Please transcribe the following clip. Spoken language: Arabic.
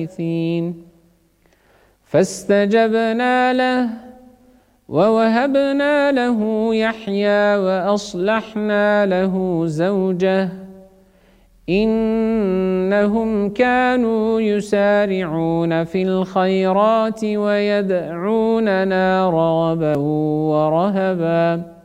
فاستجبنا له ووهبنا له يحيى وأصلحنا له زوجه إنهم كانوا يسارعون في الخيرات ويدعوننا رغبا ورهبا